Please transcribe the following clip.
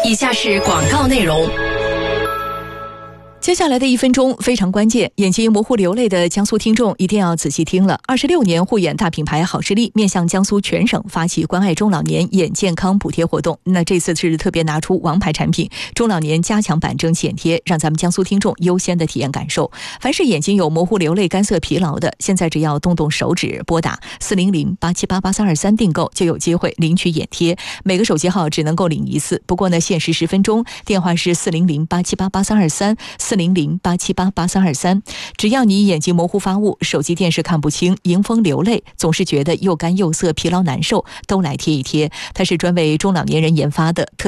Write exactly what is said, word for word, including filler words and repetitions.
以下是广告内容。 接下来的一分钟非常关键，眼睛模糊流泪的江苏听众一定要仔细听了。二十六年护眼大品牌好视力面向江苏全省发起关爱中老年眼健康补贴活动，那这次是特别拿出王牌产品中老年加强版蒸汽眼贴，让咱们江苏听众优先的体验感受。凡是眼睛有模糊流泪干涩疲劳的，现在只要动动手指拨打四零零八七八八三二三订购，就有机会领取眼贴，每个手机号只能够领一次，不过呢限时十分钟，电话是四零零八七八八三二三四零零八七八八三二三。只要你眼睛模糊发雾，手机电视看不清，迎风流泪，总是觉得又干又涩，疲劳难受，都来贴一贴。它是专为中老年人研发的特